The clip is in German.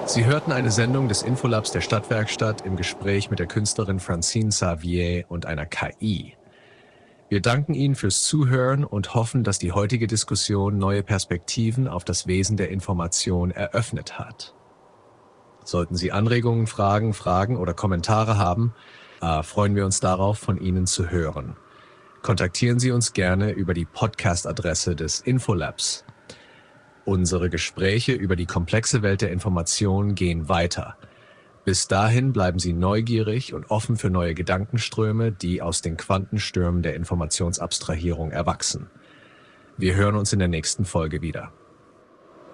Sie hörten eine Sendung des Infolabs der Stadtwerkstatt im Gespräch mit der Künstlerin Francine Xavier und einer KI. Wir danken Ihnen fürs Zuhören und hoffen, dass die heutige Diskussion neue Perspektiven auf das Wesen der Information eröffnet hat. Sollten Sie Anregungen, Fragen oder Kommentare haben, freuen wir uns darauf, von Ihnen zu hören. Kontaktieren Sie uns gerne über die Podcast-Adresse des Infolabs. Unsere Gespräche über die komplexe Welt der Information gehen weiter. Bis dahin bleiben Sie neugierig und offen für neue Gedankenströme, die aus den Quantenstürmen der Informationsabstrahierung erwachsen. Wir hören uns in der nächsten Folge wieder.